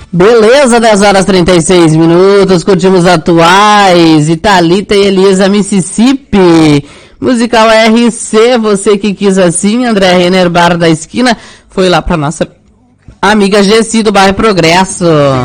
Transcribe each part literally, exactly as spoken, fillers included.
Beleza, dez horas e trinta e seis minutos, curtimos atuais, Italita e Elisa, Mississippi, musical R C, você que quis assim, André Renner, Bar da Esquina, foi lá pra nossa amiga Gessi do bairro Progresso.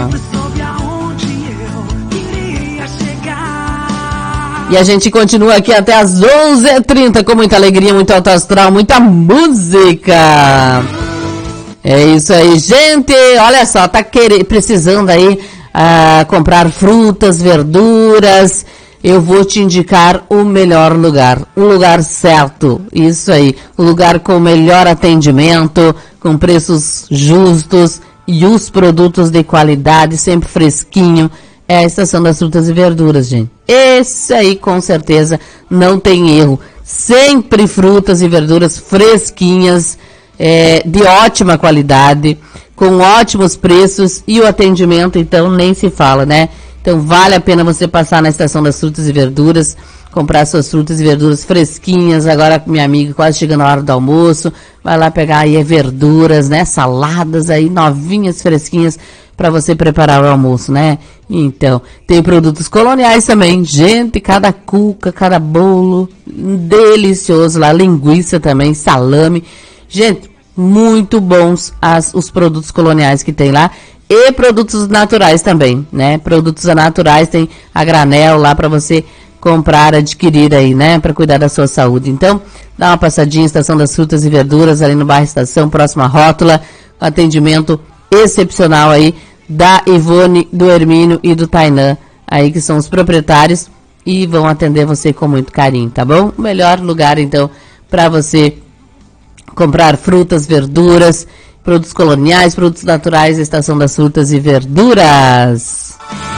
E a gente continua aqui até as onze e trinta com muita alegria, muito alto astral, muita música. É isso aí, gente. Olha só, tá querendo, precisando aí uh, comprar frutas, verduras. Eu vou te indicar o melhor lugar, o lugar certo. Isso aí, o lugar com o melhor atendimento, com preços justos e os produtos de qualidade, sempre fresquinho. É a Estação das Frutas e Verduras, gente. Esse aí, com certeza, não tem erro. Sempre frutas e verduras fresquinhas, é, de ótima qualidade, com ótimos preços e o atendimento, então, nem se fala, né? Então, vale a pena você passar na Estação das Frutas e Verduras, comprar suas frutas e verduras fresquinhas. Agora, minha amiga, quase chegando a hora do almoço, vai lá pegar aí verduras, né? Saladas aí, novinhas, fresquinhas, para você preparar o almoço, né? Então, tem produtos coloniais também. Gente, cada cuca, cada bolo, delicioso lá. Linguiça também, salame. Gente, muito bons as, os produtos coloniais que tem lá. E produtos naturais também, né? Produtos naturais, tem a granel lá para você comprar, adquirir aí, né? Para cuidar da sua saúde. Então, dá uma passadinha, Estação das Frutas e Verduras, ali no bairro Estação, próxima Rótula. Atendimento excepcional aí da Ivone, do Hermínio e do Tainã, aí que são os proprietários e vão atender você com muito carinho, tá bom? O melhor lugar, então, para você comprar frutas, verduras, produtos coloniais, produtos naturais, Estação das Frutas e Verduras.